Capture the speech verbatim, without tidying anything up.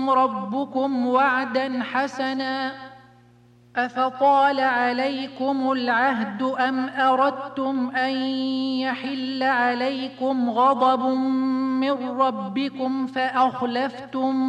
ربكم وعدا حسنا أفطال عليكم العهد أم أردتم أن يحل عليكم غضب من ربكم فأخلفتم